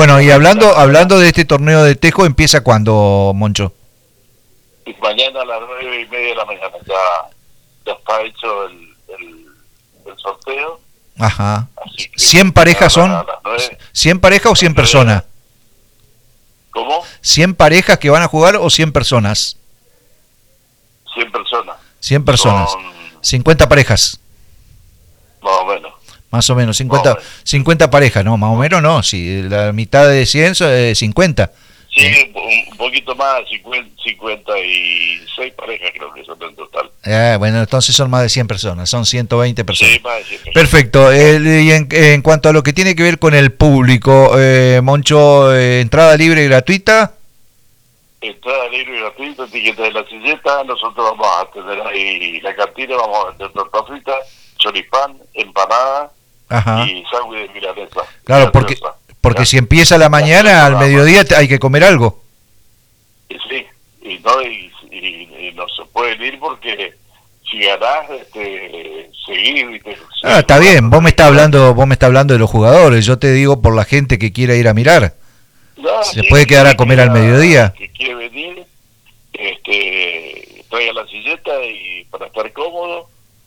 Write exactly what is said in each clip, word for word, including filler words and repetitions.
Bueno, y hablando hablando de este torneo de tejo, ¿empieza cuándo, Moncho? Y mañana a las nueve y media de la mañana ya, ya está hecho el, el, el sorteo. Ajá. Así que ¿cien parejas son? a las nueve. ¿cien parejas o cien personas? ¿Cómo? ¿cien parejas que van a jugar o cien personas? cien personas. cien personas. Son cincuenta parejas. más o menos. Más o menos, cincuenta, Más o menos. cincuenta parejas, no, más o menos no, si la mitad de cien son eh, cincuenta. Sí, un poquito más, cincuenta, cincuenta y seis parejas creo que son en total. Eh, bueno, entonces son más de cien personas, son ciento veinte personas. Sí, más de cien personas. Perfecto, eh, y en, en cuanto a lo que tiene que ver con el público, eh, Moncho, eh, entrada libre y gratuita. Entrada libre y gratuita, etiqueta de la silleta, nosotros vamos a tener ahí la cantina, vamos a vender torta frita, choripán, empanada. Ajá. Y sándwich de milanesa. Claro, porque porque si empieza la mañana, al mediodía hay que comer algo. Y sí, y no, y, y, y no se pueden ir porque si ganás, este, seguir. ¿Viste? Ah, está bien, vos me estás hablando, vos me estás hablando de los jugadores, yo te digo por la gente que quiera ir a mirar. No, ¿Se sí, puede quedar a que comer al quiera- mediodía? Que quiere venir, este, traiga la silleta y para estar cómodo,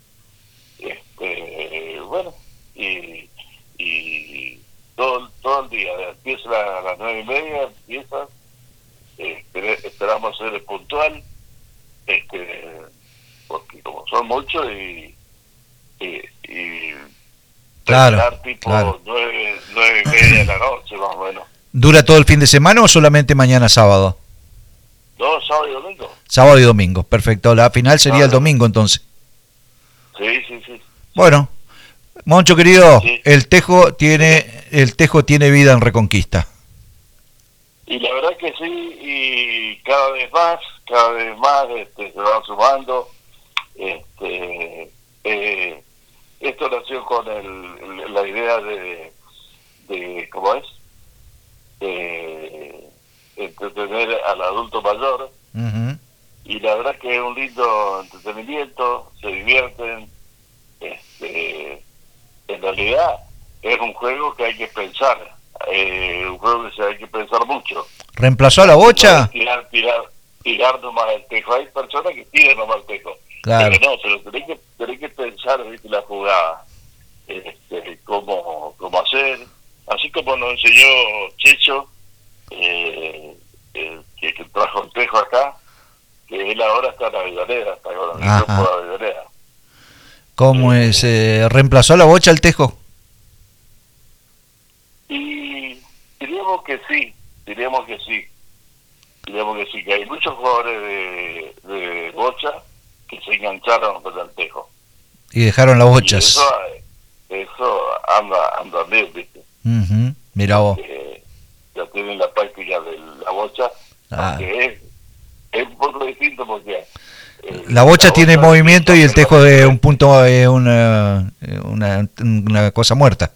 este, bueno, y, y todo, todo el día, empieza a las nueve y media, empieza, este, esperamos ser puntual, este, porque como son muchos y, y, y Claro, terminar tipo claro. nueve, nueve y media de la noche más o menos. ¿Dura todo el fin de semana o solamente mañana sábado? No, sábado y domingo. Sábado y domingo, perfecto. La final sería Ah, el domingo entonces. Sí, sí, sí. Bueno, Moncho querido, Sí. el Tejo tiene el Tejo tiene vida en Reconquista. Y la verdad que sí, y cada vez más, cada vez más este, se van sumando. Este, eh, esto nació con el, la idea de, de, ¿cómo es? De entretener al adulto mayor. Ujú. Y la verdad que es un lindo entretenimiento, se divierten. Este, en realidad es un juego que hay que pensar, eh, un juego que se hay que pensar mucho. ¿Reemplazó a la No bocha? es tirar, tirar, tirar nomás el tejo. Hay personas que tiran nomás el tejo. Claro. Pero no, pero tenés que, tenés que pensar, ¿viste? La jugada, este, cómo, cómo hacer. Así como nos enseñó Checho, eh, eh, que, que trajo el tejo acá, que él ahora está en la Avellaneda, está con el Ajá. grupo de Avellaneda. ¿Cómo es? Eh, ¿Reemplazó a la bocha el Tejo? Y diríamos que sí, diríamos que sí, diríamos que sí, que hay muchos jugadores de, de bocha que se engancharon con el tejo. Y dejaron las Y bochas. eso, eso anda, anda bien, ¿viste? Ujú, mirá vos. Que ya tienen la práctica de la bocha, Ah. que es, es un poco distinto porque... eh, La bocha tiene movimiento y el Tejo es un punto. punto, es una, una, una cosa muerta.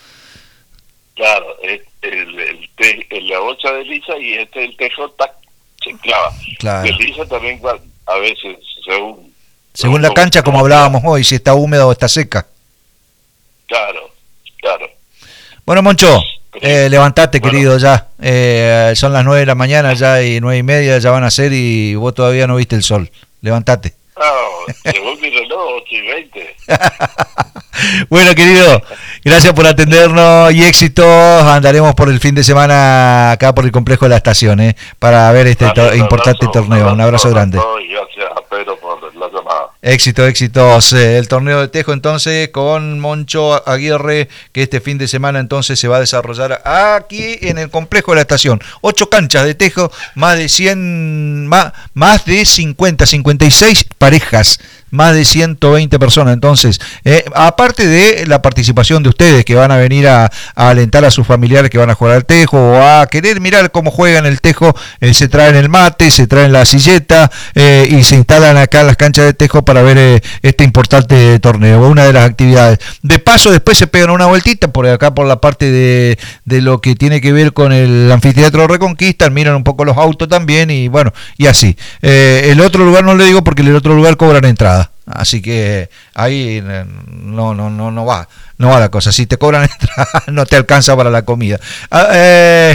Claro, es el, el, te- el- la bocha desliza y este el tejo tac, se clava. Claro. Desliza también cua- a veces según Según la cancha, como hablábamos hoy, si está húmeda o está seca. Claro, claro. Bueno, Moncho, eh, levantate, Bueno. querido, ya. Eh, son las nueve de la mañana ya y nueve y media ya van a ser y vos todavía no viste el sol. Levantate. No, según mi reloj, ocho y veinte. Bueno, querido, gracias por atendernos y éxitos. Andaremos por el fin de semana acá por el complejo de la estación, ¿eh? Para ver este Dale, to- un importante abrazo, torneo. Un abrazo a grande. todos y gracias a Pedro por la llamada. Éxito, éxitos. Eh, El torneo de Tejo entonces con Moncho Aguirre, que este fin de semana entonces se va a desarrollar aquí en el complejo de la estación. Ocho canchas de Tejo, más de cien, más, más de cincuenta, cincuenta y seis parejas, más de ciento veinte personas. Entonces, eh, aparte de la participación de ustedes que van a venir a, a alentar a sus familiares que van a jugar al Tejo o a querer mirar cómo juegan el Tejo, eh, se traen el mate, se traen la silleta eh, y se instalan acá en las canchas de Tejo para ver eh, este importante torneo, una de las actividades. De paso, después se pegan una vueltita por acá, por la parte de, de lo que tiene que ver con el anfiteatro Reconquista, miran un poco los autos también y bueno, y así. Eh, el otro lugar no le digo porque en el otro lugar cobran entrada. Así que ahí no no no no va no va la cosa. Si te cobran entrada no te alcanza para la comida. Ah, eh,